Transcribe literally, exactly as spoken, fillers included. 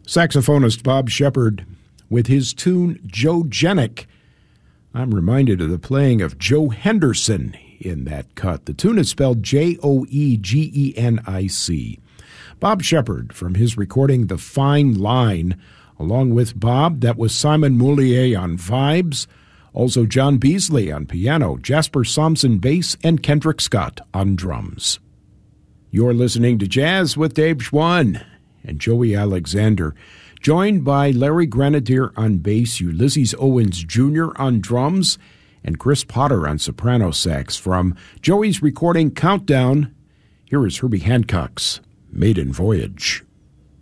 Saxophonist Bob Shepard with his tune Joe Genick. I'm reminded of the playing of Joe Henderson in that cut. The tune is spelled J O E G E N I C. Bob Shepard from his recording The Fine Line. Along with Bob, that was Simon Moulier on vibes, also John Beasley on piano, Jasper Somson bass, and Kendrick Scott on drums. You're listening to Jazz with Dave Schwann and Joey Alexander, joined by Larry Grenadier on bass, Ulysses Owens Junior on drums, and Chris Potter on soprano sax. From Joey's recording Countdown, here is Herbie Hancock's Maiden Voyage.